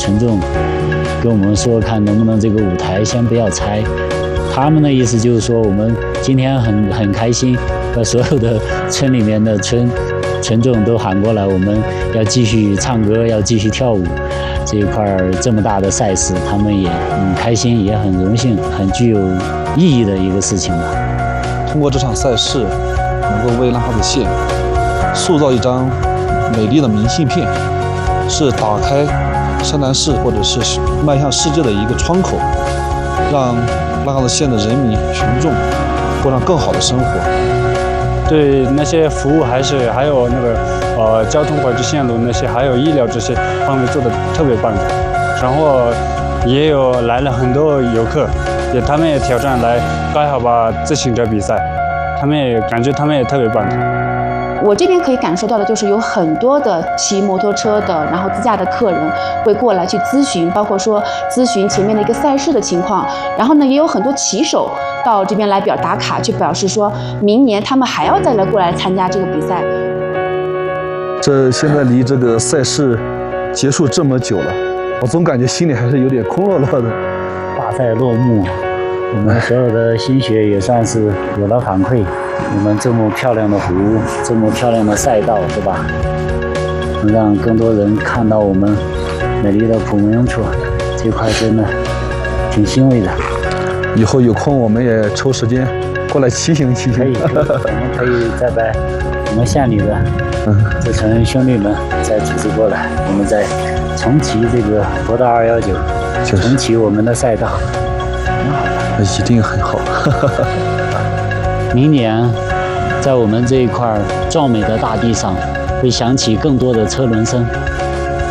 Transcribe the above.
群众跟我们说，看能不能这个舞台先不要拆。他们的意思就是说，我们今天很开心，把所有的村里面的群众都喊过来，我们要继续唱歌，要继续跳舞。这一块这么大的赛事，他们也很开心，也很荣幸，很具有意义的一个事情吧。 通过这场赛事，能够为浪哈子县塑造一张美丽的明信片，是打开山南市或者是迈向世界的一个窗口，让浪哈子县的人民群众过上更好的生活。 对那些服务还有那个交通管制线路那些，还有医疗这些方面做的特别棒的。然后也有来了很多游客，他们也挑战来盖好吧自行车比赛，他们也感觉他们也特别棒的。 我这边可以感受到的就是有很多的骑摩托车的，然后自驾的客人会过来去咨询，包括说咨询前面的一个赛事的情况。然后呢，也有很多骑手到这边来打卡，去表示说明年他们还要再过来参加这个比赛。 这现在离这个赛事结束这么久了，我总感觉心里还是有点空落落的。 大赛落幕，我们所有的心血也算是有了反馈。我们这么漂亮的湖，这么漂亮的赛道，对吧？能让更多人看到我们美丽的普门雍处，这块真的挺欣慰的。 以后有空我们也抽时间过来骑行骑行。 可以，我们可以再把我们县里的这群兄弟们再组织过来，我们再重骑这个国道219，重骑我们的赛道，很好的。 一定很好。 明年，在我们这一块壮美的大地上，会响起更多的车轮声。